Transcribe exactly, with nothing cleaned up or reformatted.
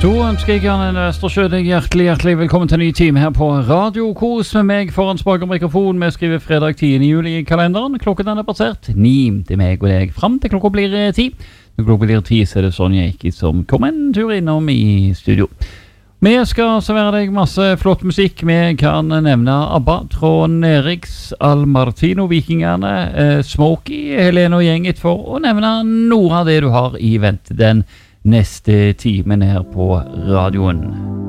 Da ønsker jeg Jan Østersjø deg hjertelig, hjertelig velkommen til en ny time her på Radio Kos med meg foran spak og mikrofon. Vi skriver fredag tiende juli i kalenderen. Klokken er passert ni til meg og deg frem til klokka blir ti. Når klokka blir ti så er det Sonja Eiki som kommer en tur innom i studio. Vi skal servere deg masse flott musikk. Vi kan nevne ABBA, Trond Eriks, Al Martino, Vikingerne, eh, Smokey, Helene og gjenget for å nevne noe av det du har i vente den neste timen her på radioen.